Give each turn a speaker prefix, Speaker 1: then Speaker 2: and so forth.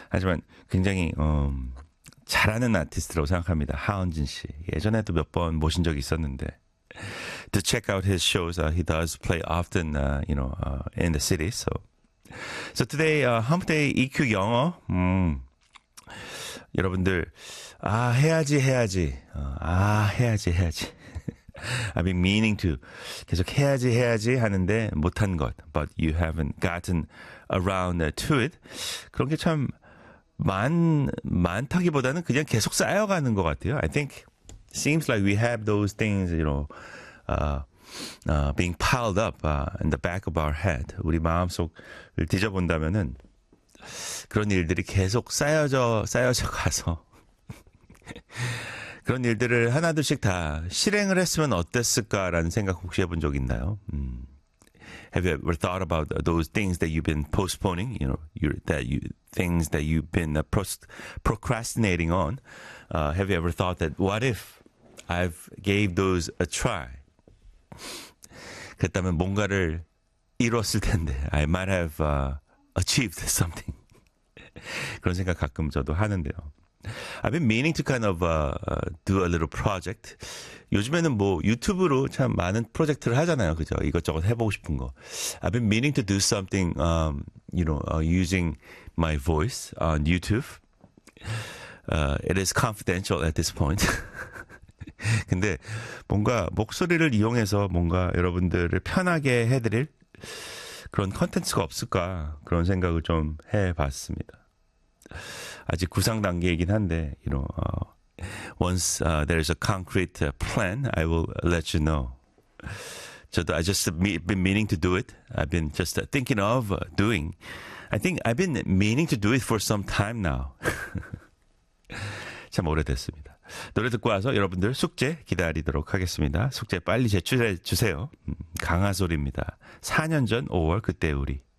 Speaker 1: 하지만 굉장히 잘하는 아티스트라고 생각합니다. 하은진 씨. 예전에도 몇 번 모신 적이 있었는데. To check out his shows, he does play often, in the city. So today, Hump Day EQ 영어. 여러분들, 해야지. 해야지. I've been meaning to. 계속 해야지 하는데 못한 것. But you haven't gotten around to it. 그런 게 참 많다기보다는 그냥 계속 쌓여가는 것 같아요. I think seems like we have those things, being piled up in the back of our head. 우리 마음속을 뒤져본다면은 그런 일들이 계속 쌓여져 가서 그런 일들을 하나둘씩 다 실행을 했으면 어땠을까라는 생각 혹시 해본 적 있나요? Have you ever thought about those things that you've been postponing? Things that you've been procrastinating on. Have you ever thought that what if I've gave those a try? 그랬다면 뭔가를 이뤘을 텐데 I might have achieved something. 그런 생각 가끔 저도 하는데요. I've been meaning to kind of do a little project. 요즘에는 뭐 유튜브로 참 많은 프로젝트를 하잖아요. 그죠? 이것저것 해보고 싶은 거. I've been meaning to do something, using my voice on YouTube. It is confidential at this point. 근데 뭔가 목소리를 이용해서 뭔가 여러분들을 편하게 해드릴 그런 컨텐츠가 없을까 그런 생각을 좀 해봤습니다. 아직 구상 단계이긴 한데, once there's a concrete plan, I will let you know. I just been meaning to do it. I've been just thinking of doing. I think I've been meaning to do it for some time now. 참 오래됐습니다. 노래 듣고 와서 여러분들 숙제 기다리도록 하겠습니다. 숙제 빨리 제출해 주세요. 강하솔입니다. 4년 전 5월 그때 우리.